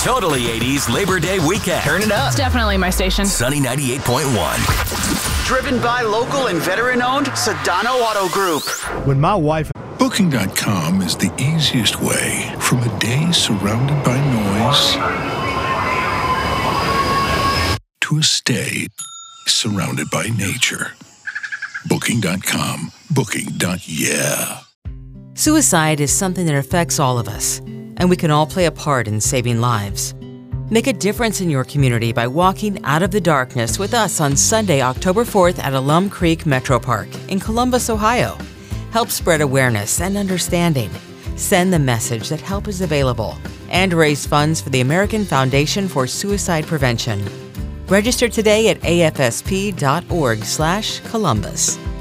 totally 80s Labor Day weekend. Turn it up. It's definitely my station. Sunny 98.1. Driven by local and veteran-owned Sedano Auto Group. When my wife... Booking.com is the easiest way from a day surrounded by noise to a stay surrounded by nature. Booking.com. Booking.yeah. Suicide is something that affects all of us, and we can all play a part in saving lives. Make a difference in your community by walking out of the darkness with us on Sunday, October 4th at Alum Creek Metro Park in Columbus, Ohio. Help spread awareness and understanding. Send the message that help is available and raise funds for the American Foundation for Suicide Prevention. Register today at afsp.org/Columbus.